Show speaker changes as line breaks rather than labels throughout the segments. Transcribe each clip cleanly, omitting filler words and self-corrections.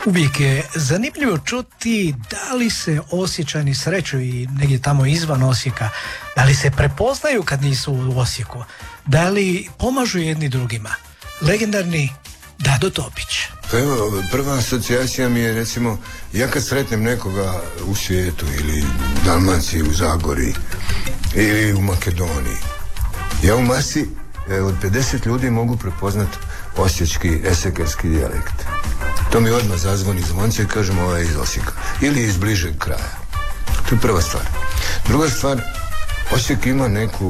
Uvijek je zanimljivo čuti da li se Osječani sreću i negdje tamo izvan Osijeka, da li se prepoznaju kad nisu u Osijeku, da li pomažu jedni drugima. Legendarni Dado Topić.
Pa evo, prva asocijacija mi je recimo, ja kad sretnem nekoga u svijetu ili u Dalmaciji, u Zagori ili u Makedoniji, ja u masi od 50 ljudi mogu prepoznat osječki, esekerski dijalekt. To mi odmah zazvoni zvonce i kažem ovaj je iz Osijeka ili iz bližeg kraja. To je prva stvar. Druga stvar, Osijek ima neku,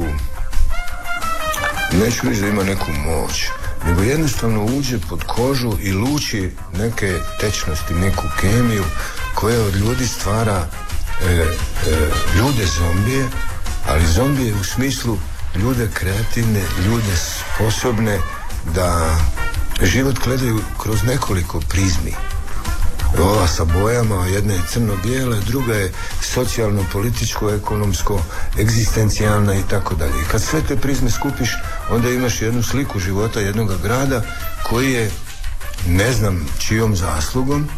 neću reći da ima neku moć, nego jednostavno uđe pod kožu i luči neke tečnosti, neku kemiju koja od ljudi stvara ljude zombije, ali zombije u smislu ljude kreativne, ljude sposobne da život gledaju kroz nekoliko prizmi. Ova sa bojama, jedna je crno-bijela, druga je socijalno, političko, ekonomsko, egzistencijalna i tako dalje. I kad sve te prizme skupiš, onda imaš jednu sliku života jednog grada koji je, ne znam čijom zaslugom,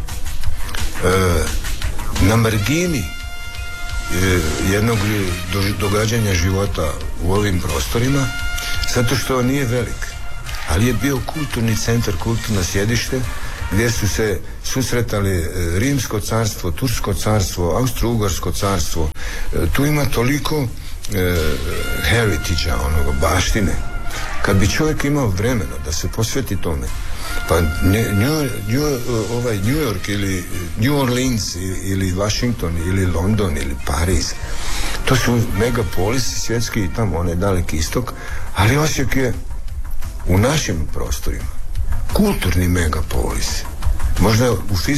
na margini jednog događanja života u ovim prostorima, zato što nije velik, ali je bio kulturni centar, kulturno sjedište gdje su se susretali Rimsko carstvo, Tursko carstvo, Austro-Ugarsko carstvo. Tu ima toliko heritage-a, onoga, baštine. Kad bi čovjek imao vremena da se posveti tome, pa New York ili New Orleans ili Washington ili London ili Pariz, to su megapolisi svjetski i tamo onaj daleki istok, ali Osijek je u našim prostorima kulturni megapolis. Možda u